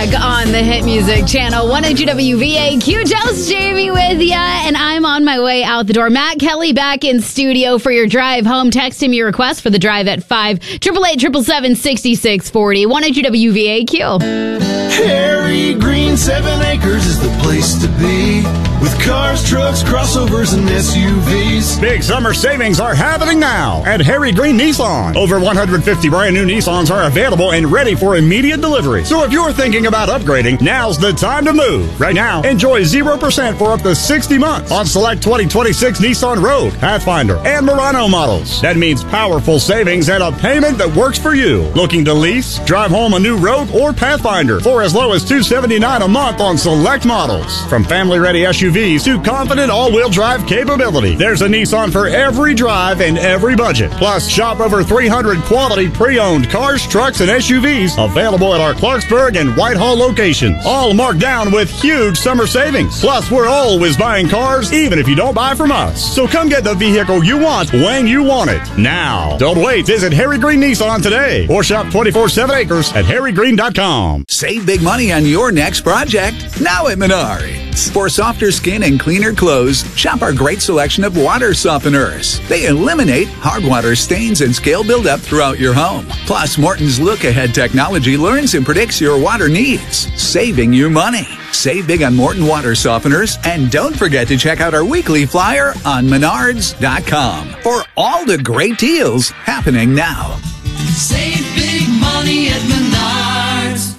back on the Hit Music Channel, 102 WVAQ. Joe's Jamie with ya, and I'm on my way out the door. Matt Kelly back in studio for your drive home. Text him your request for the drive at 5-888-777-6640, 102 WVAQ. Harry Green 7 Acres is the place to be, with cars, trucks, crossovers, and SUVs. Big summer savings are happening now at Harry Green Nissan. Over 150 brand new Nissans are available and ready for immediate delivery. So if you're thinking about upgrading, now's the time to move. Right now, enjoy 0% for up to 60 months on select 2026 Nissan Rogue, Pathfinder, and Murano models. That means powerful savings and a payment that works for you. Looking to lease, drive home a new Rogue or Pathfinder for as low as $279 a month on select models. From family-ready SUVs to confident all-wheel drive capability, there's a Nissan for every drive and every budget. Plus, shop over 300 quality pre-owned cars, trucks, and SUVs available at our Clarksburg and Whitehall locations. All marked down with huge summer savings. Plus, we're always buying cars, even if you don't buy from us. So come get the vehicle you want when you want it. Now. Don't wait. Visit Harry Green Nissan today or shop 24/7 Acres at harrygreen.com. Save big money on your next project now at Menards. For softer skin and cleaner clothes, shop our great selection of water softeners. They eliminate hard water stains and scale buildup throughout your home. Plus, Morton's look-ahead technology learns and predicts your water needs, saving you money. Save big on Morton water softeners, and don't forget to check out our weekly flyer on Menards.com for all the great deals happening now. Save big money at Menards.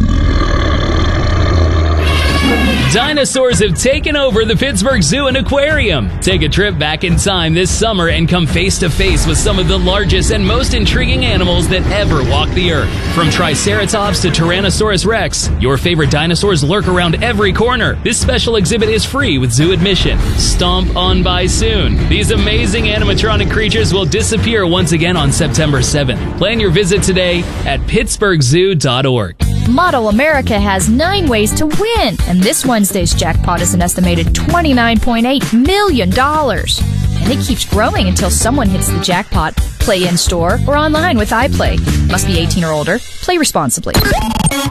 Dinosaurs have taken over the Pittsburgh Zoo and Aquarium. Take a trip back in time this summer and come face to face with some of the largest and most intriguing animals that ever walked the earth. From Triceratops to Tyrannosaurus Rex, your favorite dinosaurs lurk around every corner. This special exhibit is free with zoo admission. Stomp on by soon. These amazing animatronic creatures will disappear once again on September 7th. Plan your visit today at pittsburghzoo.org. Model America has 9 ways to win, and this Wednesday's jackpot is an estimated $29.8 million. And it keeps growing until someone hits the jackpot. Play in-store or online with iPlay. Must be 18 or older. Play responsibly.